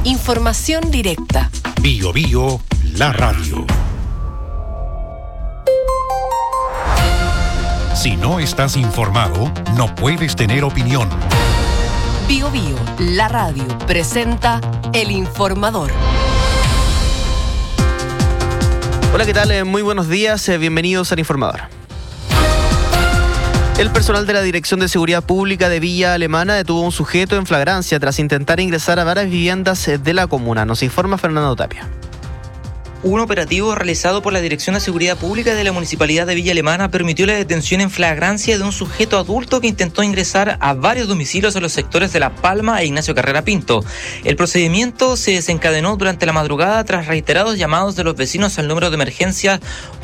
Información directa. Bio Bio, la radio. Si no estás informado, no puedes tener opinión. Bio Bio, la radio, presenta El Informador. Hola, ¿qué tal? Muy buenos días, bienvenidos al Informador. El personal de la Dirección de Seguridad Pública de Villa Alemana detuvo a un sujeto en flagrancia tras intentar ingresar a varias viviendas de la comuna. Nos informa Fernando Tapia. Un operativo realizado por la Dirección de Seguridad Pública de la Municipalidad de Villa Alemana permitió la detención en flagrancia de un sujeto adulto que intentó ingresar a varios domicilios en los sectores de La Palma e Ignacio Carrera Pinto. El procedimiento se desencadenó durante la madrugada tras reiterados llamados de los vecinos al número de emergencia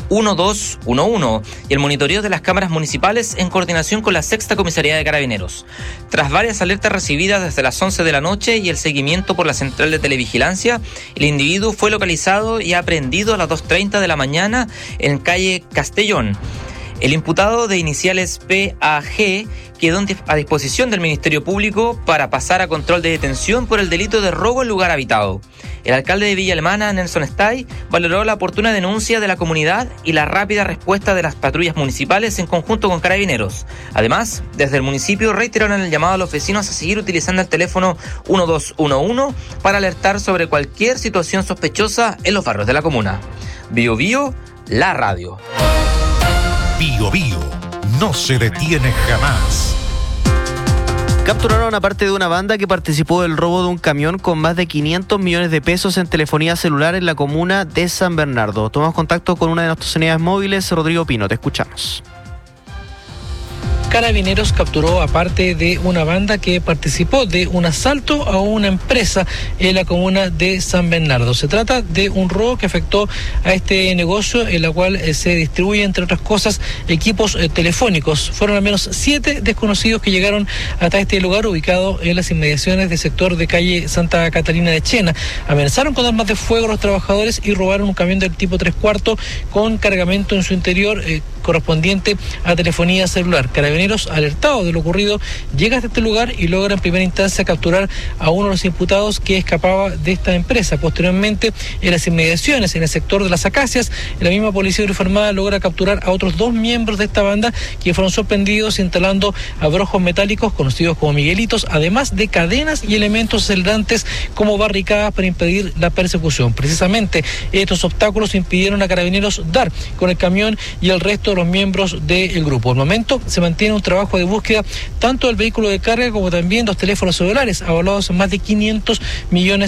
1211 y el monitoreo de las cámaras municipales en coordinación con la Sexta Comisaría de Carabineros. Tras varias alertas recibidas desde las 11 de la noche y el seguimiento por la central de televigilancia, el individuo fue localizado y aprehendido a las 2:30 de la mañana en calle Castellón. El imputado de iniciales PAG quedó a disposición del Ministerio Público para pasar a control de detención por el delito de robo en lugar habitado. El alcalde de Villa Alemana, Nelson Stay, valoró la oportuna denuncia de la comunidad y la rápida respuesta de las patrullas municipales en conjunto con Carabineros. Además, desde el municipio reiteraron el llamado a los vecinos a seguir utilizando el teléfono 1211 para alertar sobre cualquier situación sospechosa en los barrios de la comuna. Bio Bio, la radio. Bio Bio, no se detiene jamás. Capturaron a parte de una banda que participó del robo de un camión con más de 500 millones de pesos en telefonía celular en la comuna de San Bernardo. Tomamos contacto con una de nuestras unidades móviles, Rodrigo Pino, te escuchamos. Carabineros capturó a parte de una banda que participó de un asalto a una empresa en la comuna de San Bernardo. Se trata de un robo que afectó a este negocio, en la cual se distribuye, entre otras cosas, equipos telefónicos. Fueron al menos 7 desconocidos que llegaron hasta este lugar, ubicado en las inmediaciones del sector de calle Santa Catalina de Chena. Amenazaron con armas de fuego a los trabajadores y robaron un camión del tipo 3/4 con cargamento en su interior correspondiente a telefonía celular. Carabineros, alertados de lo ocurrido, llega hasta este lugar y logra en primera instancia capturar a uno de los imputados que escapaba de esta empresa. Posteriormente, en las inmediaciones, en el sector de las Acacias, la misma policía uniformada logra capturar a otros 2 miembros de esta banda que fueron sorprendidos instalando abrojos metálicos conocidos como miguelitos, además de cadenas y elementos acelerantes como barricadas para impedir la persecución. Precisamente estos obstáculos impidieron a Carabineros dar con el camión y el resto de los miembros del grupo. Al momento se mantiene un trabajo de búsqueda tanto del vehículo de carga como también los teléfonos celulares, avalados en más de 500 millones